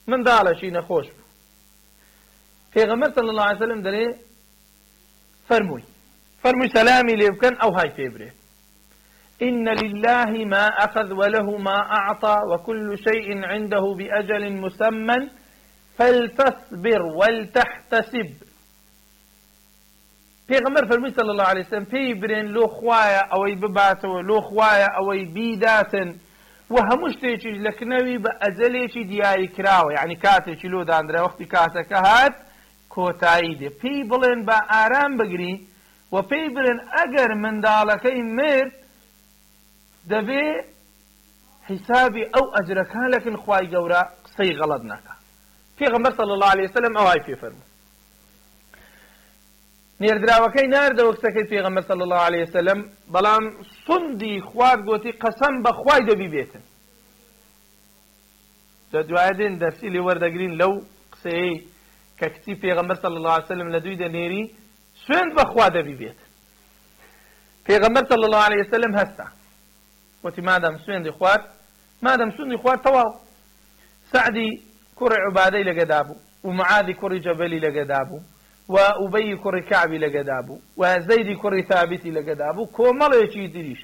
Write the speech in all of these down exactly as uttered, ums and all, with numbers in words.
منداڵێکی نەخۆش بوو. پێغەمبەر صلی الله علیه وسلم دەڵێ فەرمووی فەرمووی سەلامی لێ بکەن ئەو های پێ برێ إن لله ما أخذ وله ما أعطى وكل شيء عنده بأجل مسمى فلتصبر ولتحتسب. پێغەمبەر فەرمووی صلی الله علیه وسلم پێی برێن لۆ خوایە ئەوەی بباتەوە، لۆ خوایە ئەوەی بیداتن، و هەموو شتێکیش لە کنەوی بە ئەجەلێکی دیاری کراوە، یعنی کاتێکی لۆ دانرا وەختی کاتەکە هات کۆتایی دێ. پێی بڵێن بە ئارام بگری و پێی برێن ئەگەر منداڵەکەی مرد دەبێ حیسابی ئەو ئەجرەکان لەکن خوای گەورە قسەی غەڵەت نەکا. پێغەمبەر صلی الله علیه وسلم ئەوای پێ فەرمووی. نێردراوەکەی ناردەوە کچەکەی پێغەمبەر صلی الله علیه وسلم، بەڵام سوندی خوارد گوتی قەسەم بە خوای دەبی بێتن. جا دوایە دێن دەرسی لێ وەردەگرین لەو قسەیەی کە کچی پێغەمبەر صلی الله علیه وسلم لە دوی دەنێری سوێند بە خوا دەبی بێتن. پێغەمبەر صلی الله علیه وسلم هەستا وتی مادام سوێندی خوارد مادام سوێندی خوارد تەواو. سعدی کوڕی عوبادەی لەگەدا بوو و معادی کوڕی جەبەلی لەگەدا بوو و ئوبەی کوڕی کەعبی لەگەدا بوو و زەیدی کوڕی ثابتی لەگەدا بوو، کۆمەڵێکی دیریش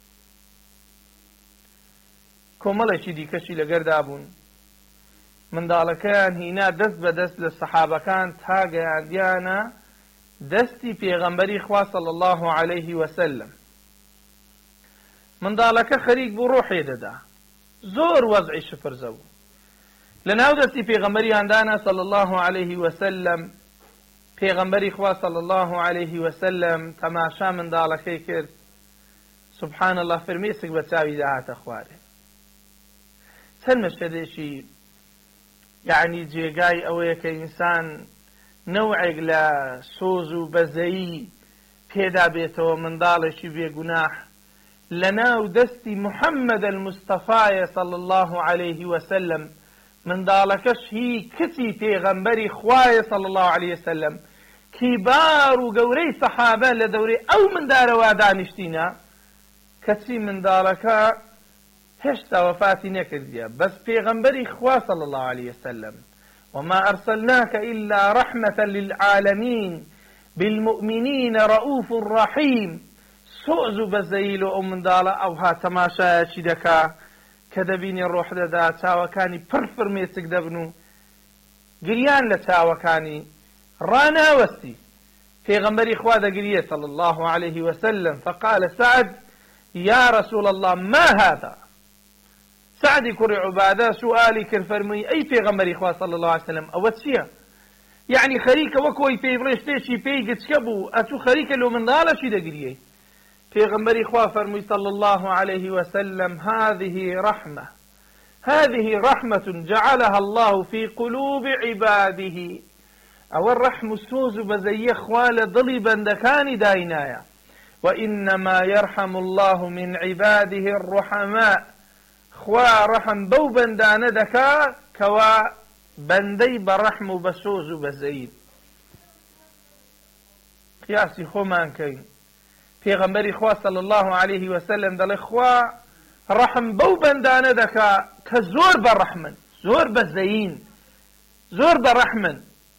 کۆمەڵێکی دیکەشی لەگەردا بوون. منداڵەکەیان هینا دەست بە دەست لە سەحابەکان تا گەیاندیانە دەستی پێغەمبەری خوا صلی الله علیه وسلم. منداڵەکە خەریک بوو ڕۆحێ دەدا، زۆر وەزعی شپرزە بوو. لە ناو دەستی پێغەمبەریاندانە صلی الله علیه وسلم. پێغەمبەری خوا صلی الله علیه وسلم تەماشا منداڵەکەی کرد، سبحان الله فرمێسک بە چاوی داهاتە خوارێ. چەند مەشهەدێکی یعنی جێگای ئەوەیە کە ئینسان نەوعێک لە سۆز و بەزەیی پێدا بێتەوە منداڵێکی بێگوناح لە ناو دەستی محەممەد المستەفایە صلی الله علیه وسلم. منداڵەکەش هی کچی پێغەمبەری خوایە صلی الله علیه وسلم، کیبار و گەورەی سەحابە لە دەورەی ئەو مندارەوە دانیشتینە. کەچی منداڵەکە هێشتا وەفاتی نەکردیە، بەس پێغەمبەری خوا صلی الله علیه وسلم وما أرسلناك إلا رحمة للعالمين بالمؤمنين رؤوف رحيم. سۆز و بەزەیی لۆ ئەو منداڵە ئەوها تەماشایەکی دەکا کە دەبینی ڕۆح دەدا، چاوەکانی پڕ فرمێسک دەبن و گریان لە چاوەکانی ڕاناوەستی. پێغەمبەری خوا دەگریە صلی الله علیه وسلم. فقال سعد يا رسول الله ما هذا. سعدی کوڕی عوبادە سوئالی کرد، فەرمووی ئەی پێغەمبەری خوا صلی الله علیه وسلم ئەوە چییە؟ یعنی خەریکە وەکۆی پێی بڵێ شتێکی پێی گچکە بوو ئەچوو خەریکە لۆ منداڵەشی دەگریەی. پێغەمبەری خوا فەرمووی صلی الله عليه وسلم هذه رحمة هذه رحمة جعلها الله في قلوب عباده. أو الرحم سوز بزي خوال ضلي بندكان داينايا وإنما يرحم الله من عباده الرحماء. خوا رحم بو بندان دكا كوا بندي برحم بسوز بزيد. قياسي خومان كين پێغەمبەری خوا صلی الله علیه وسلم دەڵێ خوا ڕەحم بەو بەندانە دەکا کە زۆر بەڕەحمن، زۆر بەزەین، زۆر بەڕەحمن.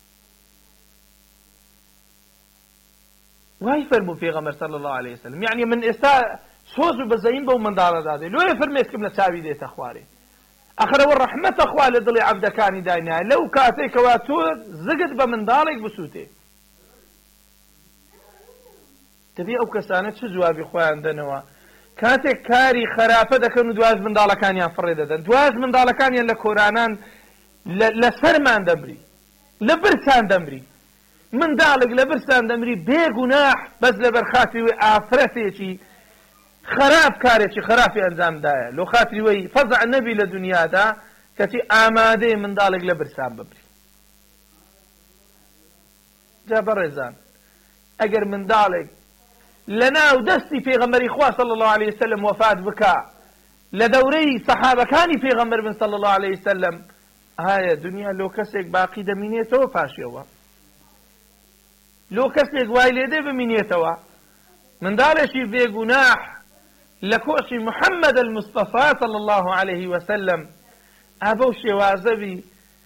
وای فەرموو پێغەمبەر صلی الله علیه وسلم، یعنی من ئێستا سۆز و بەزەین بەو منداڵە دادێ، لۆیە فەرمێسکم لە چاوی دێتە خوارێ. ئەخرەوە ڕەحمەتە خوا لە دڵی عەبدەکانی داینایە لەو کاتێکەوە تۆ زگت بە منداڵێک بسووتێ. دەبێ ئەو کەسانە چ جوابی خۆیان دەنەوە کاتێک کاری خراپە دەکەن و دواز منداڵەکانیان فڕێ دەدەن، دواز منداڵەکانیان لە کۆرانان لە سەرمان دەمری، لە برسان دەمری. منداڵێک لە برسان دەمری بێگوناح بەس لەبەر خاتری وێ ئافرەتێکی خراپ کارێکی خراپی ئەنجامدایە، لۆ خاتری وەی فەزع نەبی لە دنیادا کەچی ئامادەی منداڵێک لە برسان بمری. جا بەڕێزان ئەگەر منداڵێک لە ناو دەستی پێغەمبەری خوا صلی الله علیه وسلم وفات بکا لە دەورەی سەحابەکانی پێغەمبەر بن صلی الله علیه وسلم، ئایا دنیا لۆ کەسێک باقی دەمینێتەوە پاشیەوە؟ لۆ کەسێک وای لێدێ بمینێتەوە؟ منداڵێکی بێگوناح لە کۆشی محەممەد المستەفا صلی الله علیه وسلم ئابە و شێوازەبی